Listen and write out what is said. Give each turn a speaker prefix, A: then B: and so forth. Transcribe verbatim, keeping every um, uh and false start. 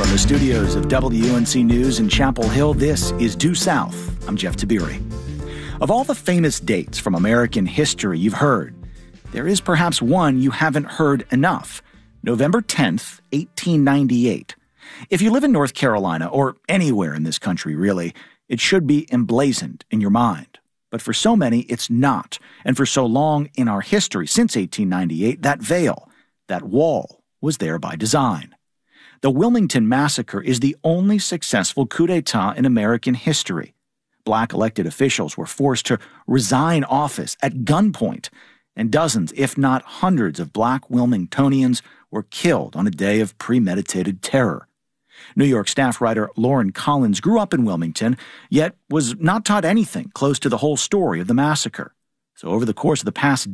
A: From the studios of W N C News in Chapel Hill, this is Due South. I'm Jeff Tabiri. Of all the famous dates from American history you've heard, there is perhaps one you haven't heard enough. November tenth, eighteen ninety-eight. If you live in North Carolina, or anywhere in this country really, it should be emblazoned in your mind. But for so many, it's not. And for so long in our history, since eighteen ninety-eight, that veil, that wall, was there by design. The Wilmington Massacre is the only successful coup d'etat in American history. Black elected officials were forced to resign office at gunpoint, and dozens, if not hundreds, of black Wilmingtonians were killed on a day of premeditated terror. New York staff writer Lauren Collins grew up in Wilmington, yet was not taught anything close to the whole story of the massacre. So over the course of the past